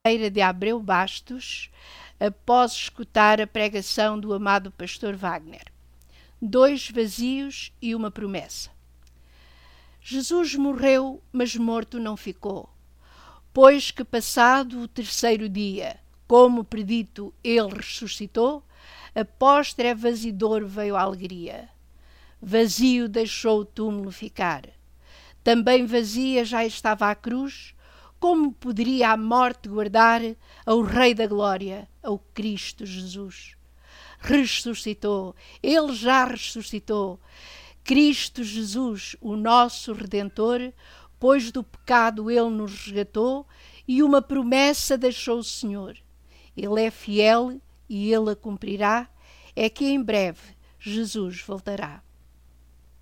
de Abreu Bastos, após escutar a pregação do amado pastor Wagner. 2 vazios e uma promessa. Jesus morreu, mas morto não ficou, pois que passado o 3º dia, como predito, ele ressuscitou, após trevas e dor veio a alegria. Vazio deixou o túmulo ficar. Também vazia já estava a cruz. Como poderia a morte guardar ao Rei da Glória, ao Cristo Jesus? Ressuscitou, ele já ressuscitou. Cristo Jesus, o nosso Redentor, pois do pecado ele nos resgatou e uma promessa deixou o Senhor. Ele é fiel e ele a cumprirá, é que em breve Jesus voltará.